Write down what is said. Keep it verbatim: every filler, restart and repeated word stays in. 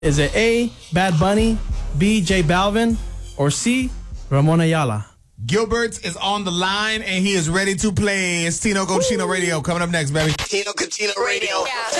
Is it A, Bad Bunny, B, J Balvin, or C, Ramon Ayala? Gilbert is on the line, and he is ready to play. It's Tino Cochino Radio coming up next, baby. Tino Cochino Radio. Yeah.